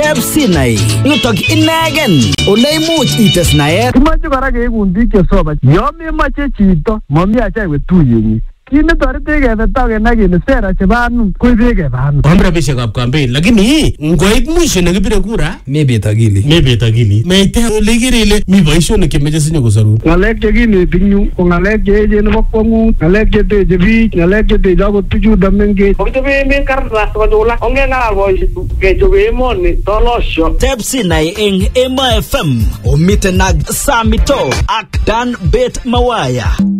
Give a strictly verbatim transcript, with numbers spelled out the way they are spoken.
Tepsinai yutok inegen ole imuch ites naet. Imache kora keikun biik chesoba. Yo memache chito mami acha iwe tuyenyi. Kine torete kebeta kenai kele sera chebanu koibe kebanu. Kwa rabishekab campaign lakini ngoit mwisho nekibire kura mebet akili. Mebet akili. Meite ole kirele mi boisionik chemeche sinyo kosoru. Ngalek chekineti nyu ko ngalek cheechen nebo kwang'ut, ngalek cheteche biik, ngalek cheteche akot tuchuta mengech. Kochobe emet kartas kochula ongengalal boisiek kechobe emoni tolosho. Tepsinai eng Emo F M omiten ak Samito ak Dan Bet Mawaya.